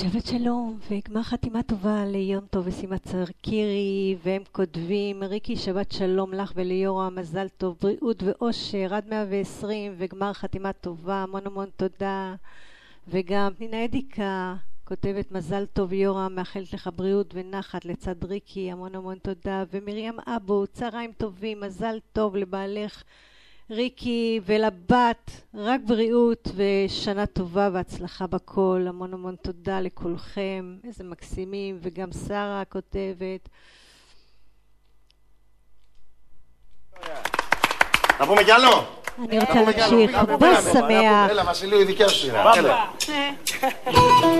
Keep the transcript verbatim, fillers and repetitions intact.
שבת שלום וגמר חתימה טובה ליום טוב וסימצר קירי, והם כותבים ריקי שבת שלום לך וליורה, מזל טוב, בריאות ואושר עד מאה ועשרים וגמר חתימה טובה, המון המון תודה. וגם פנינה אדיקה כותבת מזל טוב יורה, מאחלת לך בריאות ונחת לצד ריקי, המון המון תודה. ומרים אבו צהריים טובים, מזל טוב לבעלך ריקי ולבת, רק בריאות ושנה טובה והצלחה בכל, המון המון תודה לכולכם, איזה מקסימים. וגם שרה כותבת να πούμε κι άλλο. אני רוצה להמשיך, בוא שמח. Έλα Βασιλείο, η δικιά σου σειρά.